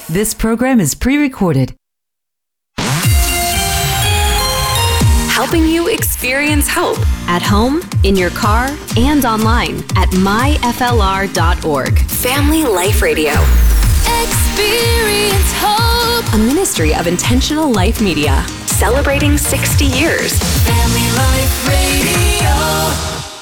This program is pre-recorded. Helping you experience hope at home, in your car, and online at myflr.org. Family Life Radio. Experience hope. A ministry of Intentional Life Media. Celebrating 60 years. Family Life Radio.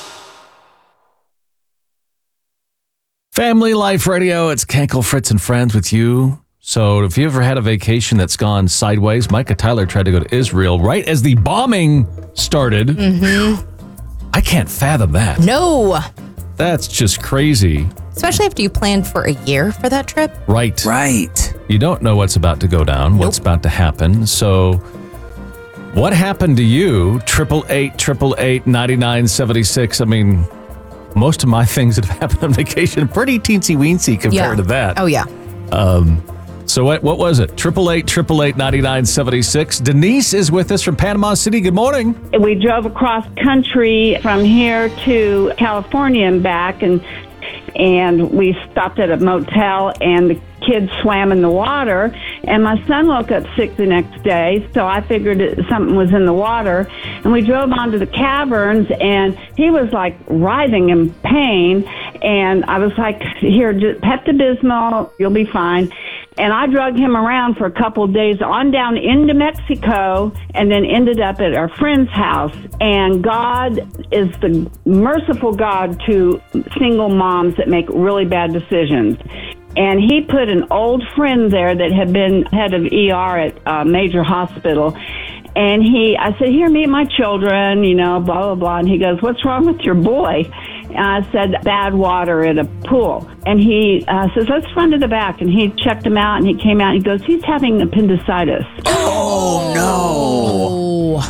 Family Life Radio. It's Kenkel, Fritz, and Friends with you. So if you ever had a vacation that's gone sideways, Micah Tyler tried to go to Israel right as the bombing started. I can't fathom that. No. That's just crazy. Especially after you planned for a year for that trip. Right. Right. You don't know what's about to go down, what's about to happen. So what happened to you? 888-888-9976. I mean, most of my things that have happened on vacation are pretty teensy-weensy compared to that. Oh, yeah. So what was it? 888-888-9976. Denise is with us from Panama City. Good morning. We drove across country from here to California and back, and we stopped at a motel, and the kids swam in the water, and my son woke up sick the next day, so I figured something was in the water, and we drove onto the caverns, and he was like writhing in pain, and I was like, here, just Pepto-Bismol, you'll be fine. And I drug him around for a couple of days on down into Mexico, and then ended up at our friend's house. And God is the merciful God to single moms that make really bad decisions. And he put an old friend there that had been head of ER at a major hospital. And I said, here, meet my children, blah, blah, blah. And he goes, what's wrong with your boy? And I said, bad water at a pool. And he says, let's run to the back. And he checked him out, and he came out, and he goes, he's having appendicitis. Oh, no.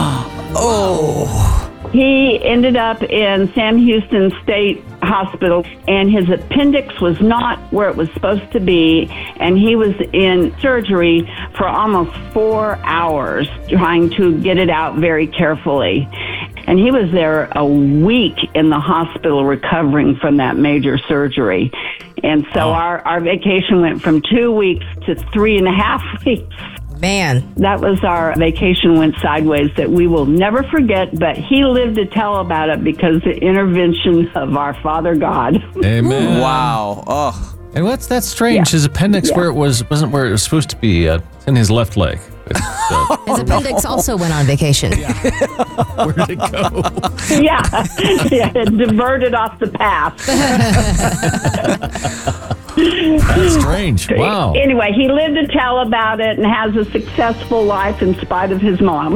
Oh. He ended up in Sam Houston State Hospital, and his appendix was not where it was supposed to be, and he was in surgery for almost 4 hours trying to get it out very carefully. And he was there a week in the hospital recovering from that major surgery. And so our vacation went from 2 weeks to 3.5 weeks. Man. That was our vacation went sideways that we will never forget, but he lived to tell about it because the intervention of our Father God. Amen. Wow. Oh. And that's strange. His appendix wasn't where it was supposed to be. It's in his left leg. His appendix also went on vacation. Where did it go? It diverted off the path. That's strange. Wow. Anyway, he lived to tell about it and has a successful life in spite of his mom.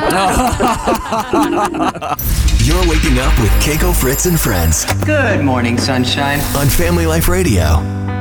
You're waking up with Keiko, Fritz, and Friends Good morning, sunshine. on Family Life Radio.